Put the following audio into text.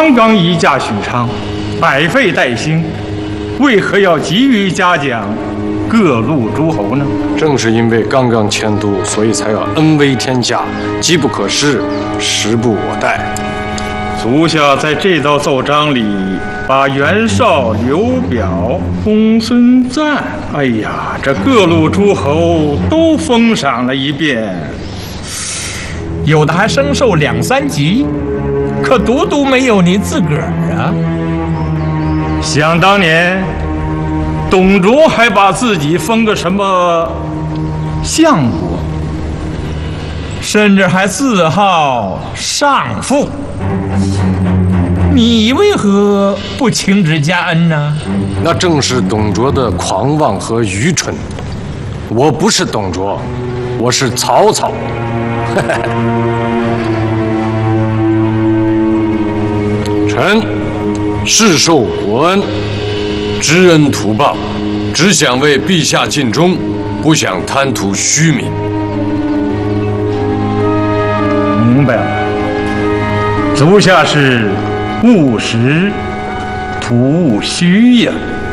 刚刚移驾许昌，百废待兴，为何要急于嘉奖各路诸侯呢？ 正是因为刚刚迁都，所以才要恩威天下，机不可失，时不我待。 足下在这道奏章里，把袁绍、刘表、公孙瓒，哎呀，这各路诸侯都封赏了一遍， 有的还升授2、3级，可独独没有你自个儿啊！ 想当年，董卓还把自己封个什么相国， 甚至还自号上父。你为何不请旨加恩呢？ 那正是董卓的狂妄和愚蠢。我不是董卓，我是曹操。臣誓受国恩，知恩图报，只想为陛下尽忠，不想贪图虚名。 明白了，足下是务实图务虚呀。